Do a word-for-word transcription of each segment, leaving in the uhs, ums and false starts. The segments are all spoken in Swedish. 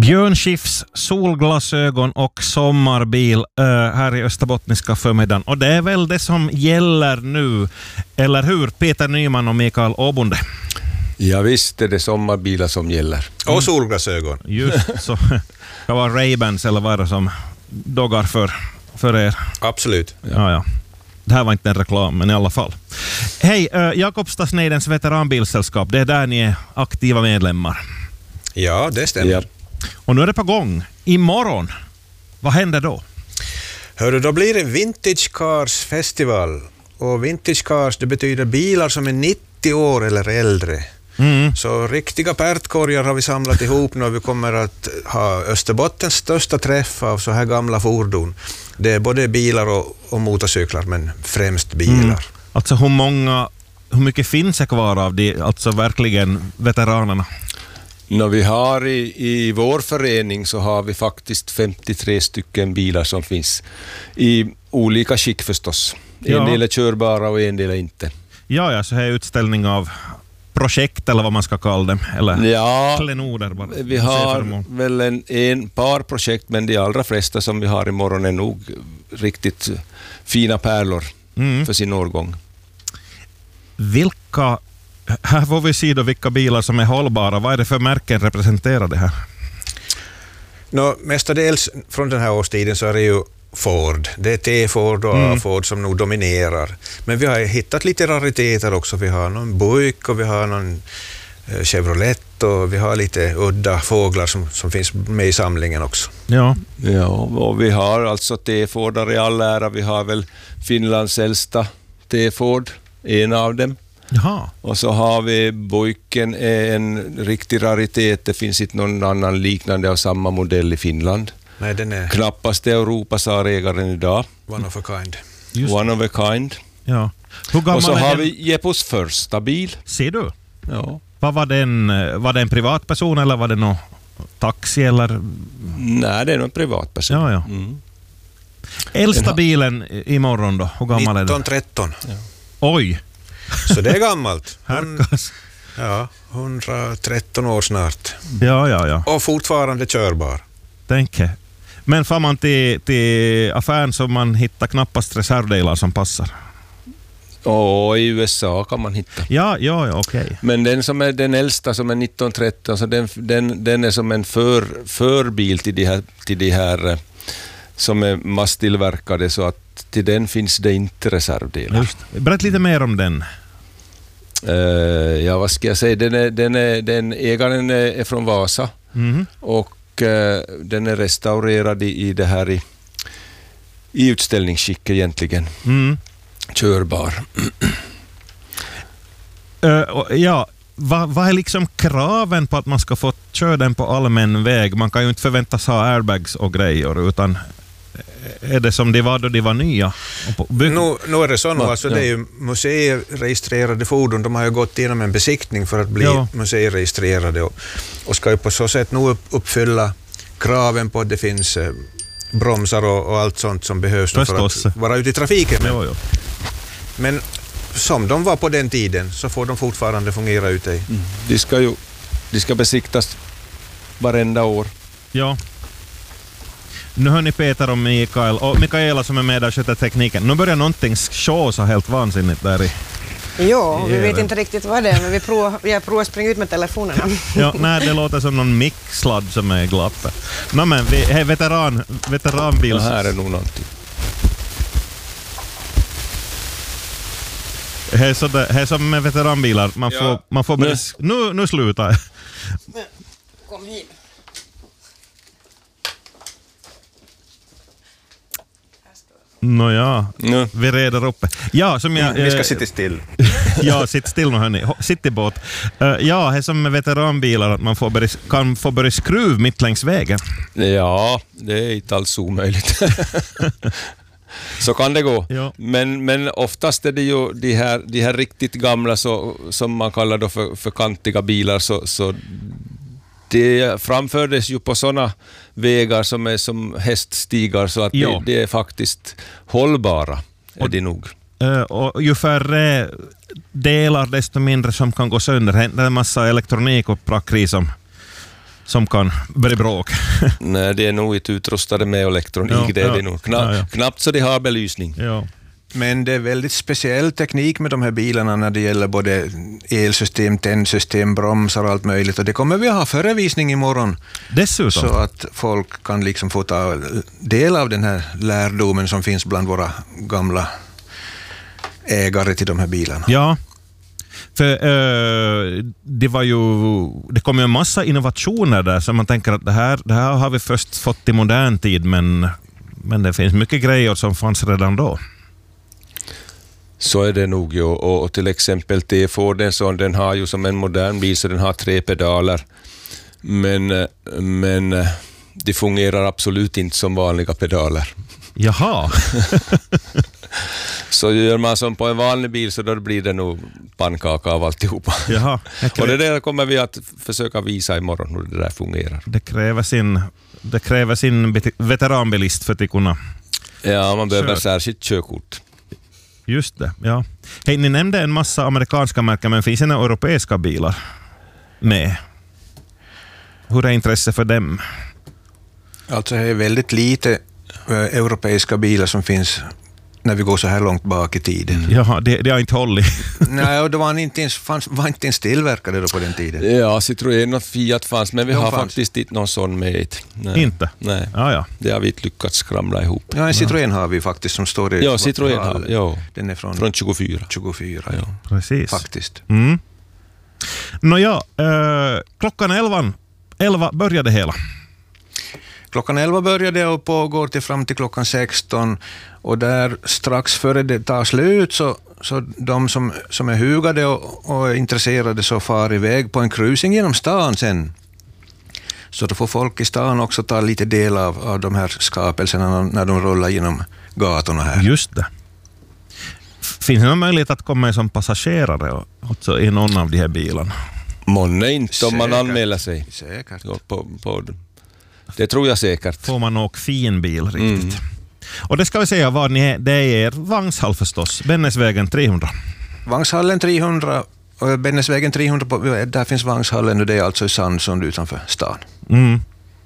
Björn Skifs solglasögon och sommarbil äh, här i Österbottniska förmiddagen. Och det är väl det som gäller nu, eller hur? Peter Nyman och Mikael Åbonde. Ja visst är det sommarbilar som gäller. Mm. Och solglasögon. Just så. Det var Ray-Bans eller vad är det som doggar för, för er? Absolut. Ja. Ja, ja. Det här var inte en reklam, men i alla fall. Hej, äh, Jakobstadsnejdens veteranbilsällskap. Det är där ni är aktiva medlemmar. Ja, det stämmer. Ja. Och nu är det på gång. Imorgon. Vad händer då? Hörru, då blir det Vintage Cars Festival. Och Vintage Cars, det betyder bilar som är nittio år eller äldre. Mm. Så riktiga pärtkorgar har vi samlat ihop nu. Vi kommer att ha Österbottens största träff av så här gamla fordon. Det är både bilar och, och motorcyklar, men främst bilar. Mm. Alltså hur många, hur mycket finns det kvar av de, alltså verkligen veteranerna? När vi har i, i vår förening så har vi faktiskt femtiotre stycken bilar som finns i olika skick förstås. En ja. del är körbara och en del är inte. Ja, ja, så här utställning av projekt eller vad man ska kalla dem, eller ja, klenoder bara. Vi har väl en, en par projekt, men de allra flesta som vi har imorgon är nog riktigt fina pärlor mm. för sin årgång. Vilka, här får vi se då vilka bilar som är hållbara. Vad är det för märken representerar det här? Nå, mestadels från den här årstiden så är det ju Ford. Det är T-Ford och mm. A-Ford som nog dominerar. Men vi har hittat lite rariteter också. Vi har någon Buick och vi har någon Chevrolet och vi har lite udda fåglar som, som finns med i samlingen också. Ja. Ja, och vi har alltså T-Fordar i all ära. Vi har väl Finlands äldsta T-Ford, en av dem. Jaha. Och så har vi Buicken, en riktig raritet. Det finns inte någon annan liknande av samma modell i Finland. Nej, den är knappast Europas ägaren idag. One of a kind. Just. One of a kind. Ja. Hur och så har den? Vi Jeppos första bil. Ser du? Ja. Vad var den? Var det en privatperson eller var det någon taxi eller? Nej, det är någon privatperson. Ja, ja. Mm. Äldsta ha... bilen imorgon då? Hur gammal är den? nitton tretton. Ja. Oj. Så det är gammalt. Hon, ja, hundratretton år snart. Ja, ja, ja. Och fortfarande körbar. Tänker. Men får man till, till affären så man hittar knappast reservdelar som passar? Och i U S A kan man hitta. Ja, ja, ja, okej. Okay. Men den som är den äldsta som är nitton tretton, så den, den, den är som en för, förbil till de här, till de här som är masstillverkade, så att till den finns det inte reservdelar. Just. Berätta lite mer om den. Uh, ja, vad ska jag säga? Den, är, den, är, den ägaren är, är från Vasa. Mm. Och den är restaurerad i, i det här i, i utställningsskick egentligen. Mm. Körbar. uh, ja, vad, vad är liksom kraven på att man ska få köra den på allmän väg? Man kan ju inte förväntas ha airbags och grejer, utan är det som det var då de var nya? Nu, nu är det så nu, alltså, ja. Det är ju museiregistrerade fordon, de har ju gått igenom en besiktning för att bli ja. museiregistrerade och, och ska ju på så sätt nu uppfylla kraven på att det finns eh, bromsar och, och allt sånt som behövs för att vara ute i trafiken. Men, jo, jo. men som de var på den tiden så får de fortfarande fungera ute i. Mm. De ska ju de ska besiktas varenda år. Ja. Nu hör ni Peter och Mikael och Mikaela som är med där och sköter tekniken. Nu börjar någonting tjåsa helt vansinnigt där i. Jo, vi vet inte riktigt vad det är, men vi provar, vi har provat att springa ut med telefonerna. Ja, nej, det låter som någon mixsladd som är i glappet. No, men vi är veteran, veteranbil. Det här är nog någonting. Det är, så det, det är som med veteranbilar. Man ja. får, man får börja, nu, nu slutar jag. Kom hit. Nåja, no, vi reder uppe. Ja, som jag, vi ska sitta still. Ja, sitt still nu hörni. Sitt i båt. Uh, ja, det är som med veteranbilar att man får börja, kan få börja skruv mitt längs vägen. Ja, det är inte alls omöjligt. Så kan det gå. Ja. Men, men oftast är det ju de här, de här riktigt gamla så, som man kallar då för, för kantiga bilar, så, så det framfördes ju på sådana vägar som är som häststigar, så att det, det är faktiskt hållbara, är och, det nog. Och ju färre delar desto mindre som kan gå sönder. Det är en massa elektronik och prackri som som kan bli bråk. Nej, det är nog inte utrustade med elektronik, Ja, det är ja, det nog. Kna- ja, ja. Knappt så de har belysning. Ja. Men det är väldigt speciell teknik med de här bilarna när det gäller både elsystem, tändsystem, bromsar och allt möjligt. Och det kommer vi att ha förevisning imorgon. Dessutom. Så att folk kan liksom få ta del av den här lärdomen som finns bland våra gamla ägare till de här bilarna. Ja, för uh, det var ju, det kom ju en massa innovationer där, så man tänker att det här, det här har vi först fått i modern tid, men, men det finns mycket grejer som fanns redan då. Så är det nog ju. Och, och till exempel T-Forden, så den har ju som en modern bil, så den har tre pedaler. Men, men de fungerar absolut inte som vanliga pedaler. Jaha. Så gör man som på en vanlig bil, så då blir det nog pannkaka av alltihopa. Jaha. Och det där kommer vi att försöka visa imorgon hur det där fungerar. Det kräver sin, det kräver sin veteranbilist för att kunna... Ja, man behöver Kör. särskilt körkort. Just det, ja. Hej, ni nämnde en massa amerikanska märken, men finns det några europeiska bilar med? Hur är intresset för dem? Alltså det är väldigt lite äh, europeiska bilar som finns när vi går så här långt bak i tiden. Jaha, det, det har inte hållit. Nej, och det var inte ens, fanns, var inte ens tillverkade då på den tiden. Ja, Citroën och Fiat fanns, men vi De har fanns. faktiskt inte någon sån med. Nej. Inte? Nej, Ja, ja. det har vi inte lyckats skramla ihop. Ja, en Citroën har vi faktiskt som står i... Ja, Citroën har ja. Den är från, Från tjugofyra. tjugofyra, ja. Precis. Faktiskt. Mm. Nåja, eh, klockan elva, elva började hela. Klockan elva började och pågår till fram till klockan sexton, och där strax före det tar slut så, så de som, som är hugade och, och är intresserade så far iväg på en cruising genom stan sen. Så då får folk i stan också ta lite del av, av de här skapelserna när de rullar genom gatorna här. Just det. Finns det någon möjlighet att komma med som passagerare också i någon av de här bilarna? Månne inte om man Säkert. anmäler sig. Säkert. Ja, på, på, det tror jag säkert. Får man åka fin bil riktigt. Mm. Och det ska vi säga vad ni är. Det är er vagnshall förstås. Bennesvägen trehundra. Vagnshallen trehundra, och Bennesvägen trehundra, på, där finns vagnshallen, och det är alltså i Sandsund utanför stan. Mm.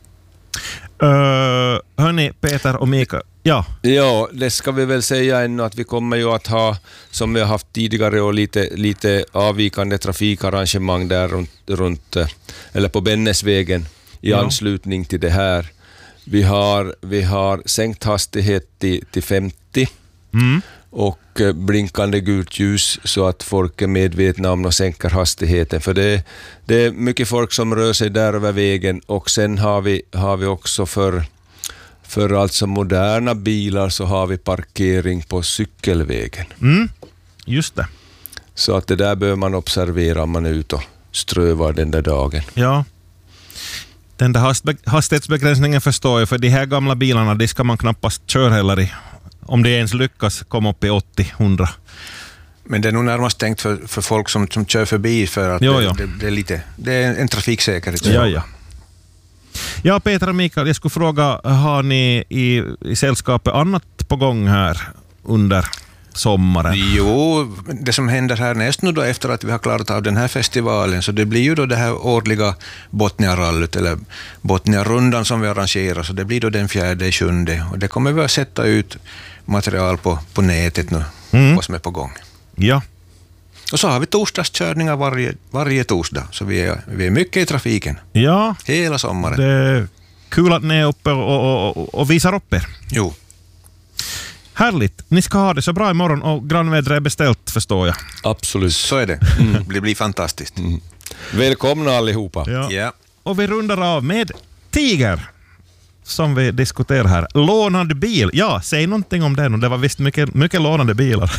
Uh, hörni, Peter och Mika. Ja. Ja, det ska vi väl säga ännu att vi kommer ju att ha, som vi har haft tidigare, och lite, lite avvikande trafikarrangemang där runt, runt eller på Bennesvägen i Ja. anslutning till det här. Vi har, vi har sänkt hastighet till, till femtio Mm. och eh, blinkande gult ljus så att folk är medvetna om och sänker hastigheten. För det, det är mycket folk som rör sig där över vägen, och sen har vi, har vi också för, för alltså moderna bilar så har vi parkering på cykelvägen. Mm. Just det. Så att det där bör man observera om man är ute och strövar den där dagen. Ja. Den där hastbe- hastighetsbegränsningen förstår jag, för de här gamla bilarna, de ska man knappast köra heller i. Om det ens lyckas komma upp i åttio hundra. Men det är nog närmast tänkt för, för folk som, som kör förbi, för att Jo, det, jo. det, det är lite, det är en trafiksäkerhet. Ja, ja. Ja, Peter och Mikael, jag skulle fråga, har ni i, i sällskapet annat på gång här under sommaren? Jo, det som händer här näst nu då efter att vi har klarat av den här festivalen, så det blir ju då det här årliga Botniarallyt eller Botniarundan som vi arrangerar, så det blir då den fjärde, sjunde, och det kommer vi att sätta ut material på, på nätet nu, Mm. vad som är på gång. Ja. Och så har vi torsdagskörningar varje, varje torsdag, så vi är, vi är mycket i trafiken Ja, hela sommaren. det är kul att ni är uppe och, och, och, och visar upp er. Jo. Härligt. Ni ska ha det så bra imorgon, och grannvädret är beställt förstår jag. Absolut. Så är det. Det blir fantastiskt. Mm. Välkomna allihopa. Ja. Ja. Och vi rundar av med Tiger, som vi diskuterar här. Lånad bil. Ja, säg någonting om den. Och det var visst mycket, mycket lånade bilar.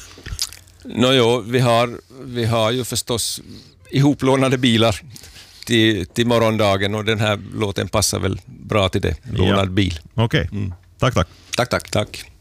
Nå jo, vi har, vi har ju förstås ihoplånade bilar till, till morgondagen, och den här låten passar väl bra till det. Lånad Ja. bil. Okej. Tack, tack. Tack, tack. Tack.